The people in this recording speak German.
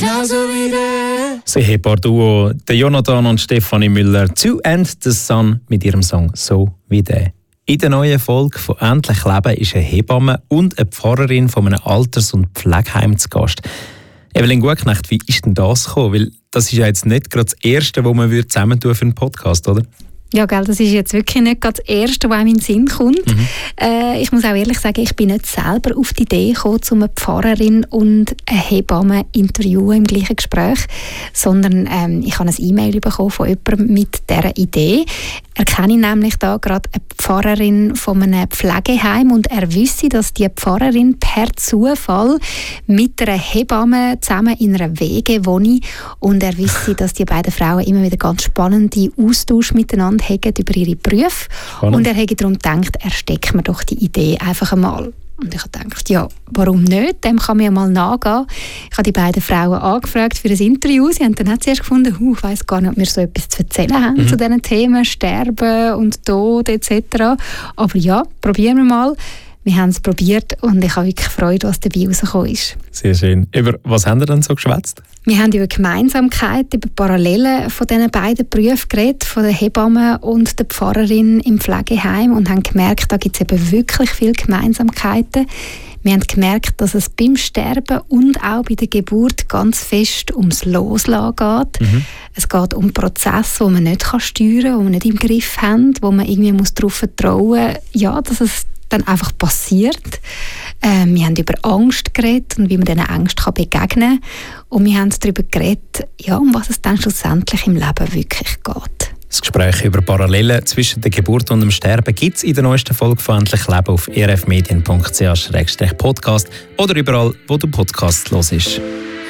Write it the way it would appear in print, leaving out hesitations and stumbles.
Das Ehepaar-Duo Jonathan und Stefanie Müller, «Two and the Sun» mit ihrem Song «So wie der». In der neuen Folge von «Endlich Leben» ist eine Hebamme und eine Pfarrerin von einem Alters- und Pflegeheim zu Gast. Evelyn Gutknecht, wie ist denn das gekommen? Weil das ist ja jetzt nicht gerade das Erste, was man zusammentun für einen Podcast, oder? Ja, gell, das ist jetzt wirklich nicht das Erste, was einem in den Sinn kommt. Ich muss auch ehrlich sagen, ich bin nicht selber auf die Idee gekommen, eine Pfarrerin und eine Hebamme interviewen im gleichen Gespräch, sondern ich habe ein E-Mail bekommen von jemandem mit dieser Idee. Er kenne nämlich da gerade eine Pfarrerin von einem Pflegeheim und er wisse, dass die Pfarrerin per Zufall mit einer Hebamme zusammen in einer WG wohne und er wisse, dass die beiden Frauen immer wieder ganz spannende Austausch miteinander haben über ihre Berufe. Spannend. Und er hätte darum gedacht, er steckt mir doch die Idee einfach einmal. Und ich habe gedacht, ja, warum nicht? Dem kann man ja mal nachgehen. Ich habe die beiden Frauen angefragt für ein Interview. Sie haben dann auch zuerst gefunden, ich weiss gar nicht, ob wir so etwas zu erzählen haben zu diesen Themen, Sterben und Tod etc. Aber ja, probieren wir mal. Wir haben es probiert und ich habe wirklich Freude, was dabei rausgekommen ist. Sehr schön. Über was haben Sie denn so geschwätzt? Wir haben über Gemeinsamkeiten, über Parallelen von diesen beiden Berufen geredet, von der Hebamme und der Pfarrerin im Pflegeheim und haben gemerkt, da gibt es eben wirklich viele Gemeinsamkeiten. Wir haben gemerkt, dass es beim Sterben und auch bei der Geburt ganz fest ums Loslassen geht. Es geht um Prozesse, die man nicht steuern kann, die man nicht im Griff haben, wo man irgendwie darauf vertrauen muss, ja, dass es dann einfach passiert. Wir haben über Angst geredet und wie man diesen Ängsten begegnen kann. Und wir haben darüber geredet, ja, um was es dann schlussendlich im Leben wirklich geht. Das Gespräch über Parallelen zwischen der Geburt und dem Sterben gibt es in der neuesten Folge von «Endlich Leben» auf rfmedien.ch/podcast oder überall, wo du Podcasts hörst.